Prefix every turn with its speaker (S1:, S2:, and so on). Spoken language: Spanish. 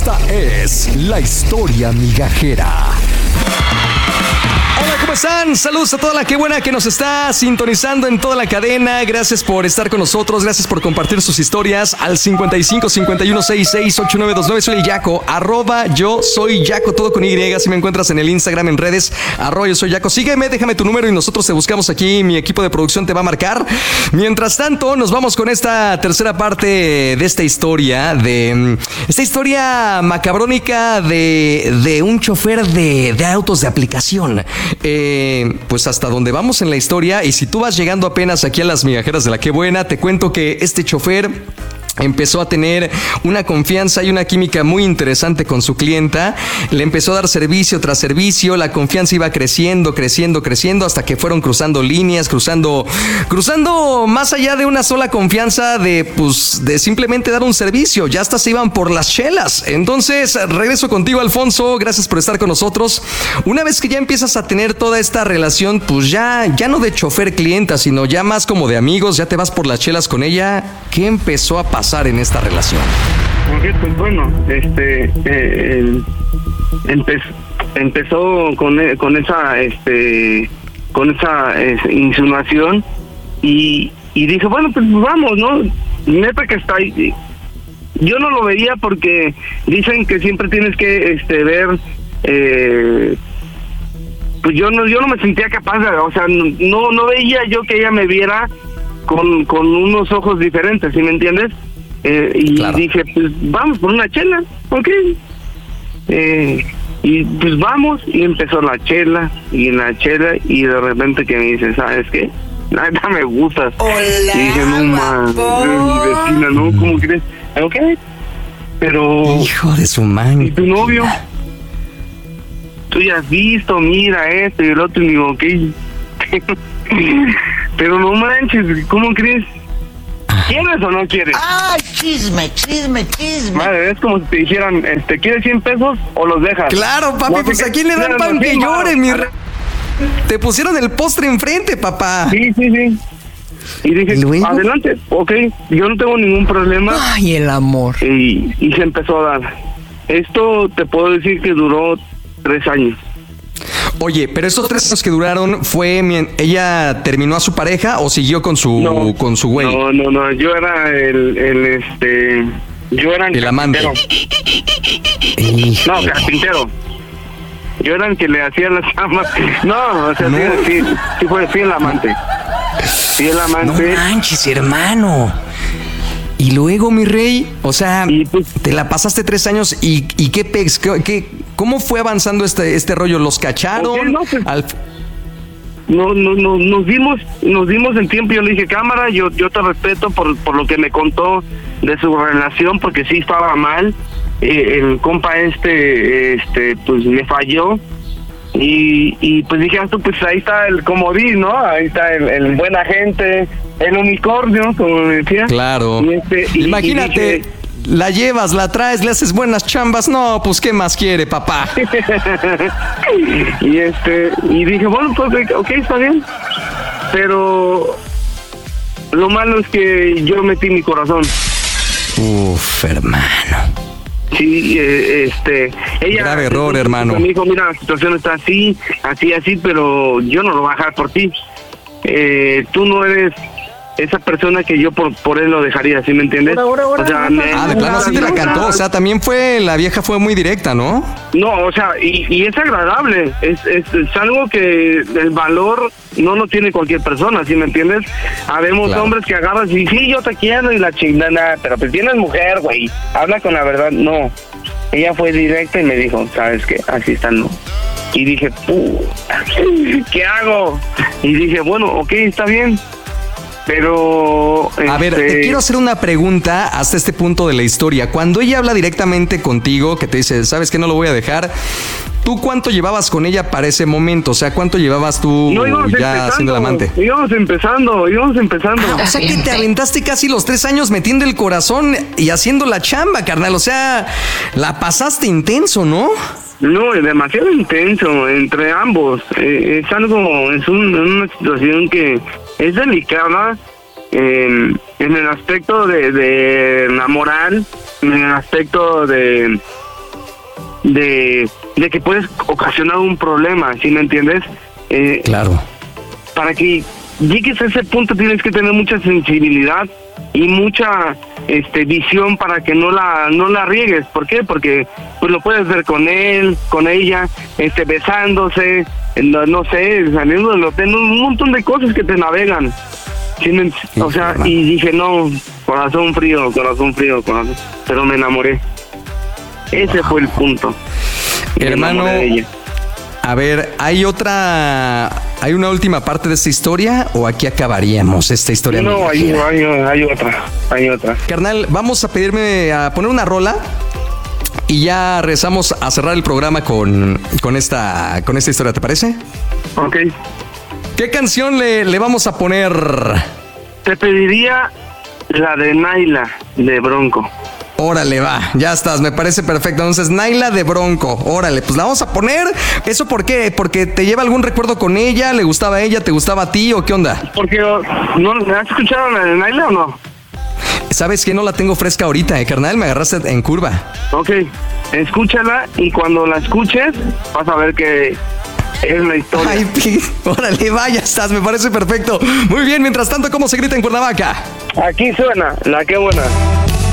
S1: Esta es la historia migajera. Hola, ¿cómo están? Saludos a toda la que buena que nos está sintonizando en toda la cadena. Gracias por estar con nosotros, gracias por compartir sus historias al 55 51 66 8929. Soy Yaco, @yo soy Yaco, todo con Y. Si me encuentras en el Instagram, en redes, @yo soy Yaco. Sígueme, déjame tu número y nosotros te buscamos aquí. Mi equipo de producción te va a marcar. Mientras tanto, nos vamos con esta tercera parte de esta historia, macabrónica de un chofer de autos de aplicación. Pues hasta donde vamos en la historia, y si tú vas llegando apenas aquí a las migajeras de la que buena, te cuento que este chofer empezó a tener una confianza y una química muy interesante con su clienta. Le empezó a dar servicio tras servicio. La confianza iba creciendo hasta que fueron cruzando líneas, cruzando más allá de una sola confianza de simplemente dar un servicio. Ya hasta se iban por las chelas. Entonces, regreso contigo, Alfonso. Gracias por estar con nosotros. Una vez que ya empiezas a tener toda esta relación, pues ya no de chofer-clienta, sino ya más como de amigos, ya te vas por las chelas con ella. ¿Qué empezó a pasar en esta relación?
S2: Ok, pues bueno, empezó con esa insinuación y dije, bueno, pues vamos, ¿no? Neta que está ahí. Yo no lo veía porque dicen que siempre tienes que ver, pues yo no me sentía capaz de, o sea, no veía yo que ella me viera con unos ojos diferentes, ¿sí me entiendes? Y claro. Dije, pues vamos por una chela, ¿ok? Y pues vamos, y empezó la chela, y de repente que me dice, ¿sabes qué? Nada, me gustas.
S3: Hola,
S2: y dije, no, mi vecina, ¿no? ¿Cómo crees? ¿Ok? Pero...
S1: Hijo de su man.
S2: ¿Y tu novio? Tú ya has visto, mira esto y el otro, y digo, ok. Pero no manches, ¿cómo crees? ¿Quieres o no quieres?
S3: ¡Ay, chisme!
S2: Madre, es como si te dijeran, ¿quieres 100 pesos o los dejas?
S1: Claro, papi, pues ¿a quién le dan pan que llore, mi rey? Te pusieron el postre enfrente, papá.
S2: Sí. Y dije, adelante, ok, yo no tengo ningún problema.
S3: Ay, el amor.
S2: Y se empezó a dar. Esto te puedo decir que duró 3 años.
S1: Oye, pero esos 3 años que duraron, ¿ella terminó a su pareja o siguió con su güey?
S2: No, yo era el
S1: amante.
S2: No, carpintero. Yo era el que le hacía las chamas. No, o sea, no. Sí fui el amante.
S1: No manches, hermano. Y luego, mi rey, o sea, pues, te la pasaste 3 años y ¿qué pex? ¿Cómo fue avanzando este rollo? ¿Los cacharon?
S2: Okay, no, pues, nos dimos en tiempo. Yo le dije, cámara, yo te respeto por lo que me contó de su relación, porque sí estaba mal. El compa pues me falló. Y pues dije, pues ahí está el comodín, ¿no? Ahí está el buen agente, el unicornio, como me decía.
S1: Claro. Imagínate, la llevas, la traes, le haces buenas chambas. No, pues ¿qué más quiere, papá?
S2: y dije, bueno, pues ok, está bien. Pero lo malo es que yo metí mi corazón.
S1: Uf, hermano.
S2: Sí, ella...
S1: Grave error, hermano.
S2: Me dijo, mira, la situación está así, pero yo no lo voy a dejar por ti. Tú no eres esa persona que yo por él lo dejaría, ¿sí me entiendes?
S1: O sea, de plano sí te la cantó, o sea, también la vieja fue muy directa, ¿no?
S2: No, o sea, y es agradable, es algo que el valor no lo tiene cualquier persona, ¿sí me entiendes? Habemos hombres que agarran y sí, yo te quiero y la chingada, pero pues tienes mujer, güey, habla con la verdad. No, ella fue directa y me dijo, ¿sabes qué? Así están, ¿no? Y dije, ¿qué hago? Y dije, bueno, ok, está bien. Pero...
S1: A ver, te quiero hacer una pregunta hasta este punto de la historia. Cuando ella habla directamente contigo, que te dice, ¿sabes qué? No lo voy a dejar. ¿Tú cuánto llevabas con ella para ese momento? O sea, ¿cuánto llevabas tú ya siendo el amante?
S2: Íbamos empezando.
S1: O sea, que te aventaste casi los 3 años metiendo el corazón y haciendo la chamba, carnal. O sea, la pasaste intenso, ¿no?
S2: No, es demasiado intenso entre ambos. Es una situación que es delicada en el aspecto de enamorar, en el aspecto de de que puedes ocasionar un problema, ¿sí me entiendes?
S1: Claro.
S2: Para que llegues a ese punto tienes que tener mucha sensibilidad y mucha visión para que no la riegues. ¿Por qué? Porque pues lo puedes ver con él, con ella, besándose, no sé, saliendo del hotel, un montón de cosas que te navegan. ¿Sí? O sea, y dije, no, corazón frío, pero me enamoré. Ese fue el punto.
S1: Hermano, a ver, ¿hay una última parte de esta historia o aquí acabaríamos esta historia?
S2: No, hay otra.
S1: Carnal, vamos a poner una rola y ya regresamos a cerrar el programa con esta historia, ¿te parece?
S2: Ok.
S1: ¿Qué canción le vamos a poner?
S2: Te pediría la de Naila, de Bronco.
S1: Órale, va, ya estás, me parece perfecto. Entonces, Naila de Bronco, órale, pues la vamos a poner. ¿Eso por qué? ¿Porque te lleva algún recuerdo con ella? ¿Le gustaba a ella? ¿Te gustaba a ti o qué onda?
S2: Porque, ¿no has escuchado la de Naila o no?
S1: ¿Sabes que no la tengo fresca ahorita, carnal? Me agarraste en curva.
S2: Ok, escúchala y cuando la escuches vas a ver que es la historia.
S1: Ay, órale, va, ya estás, me parece perfecto. Muy bien, mientras tanto, ¿cómo se grita en Cuernavaca?
S2: Aquí suena, la que buena.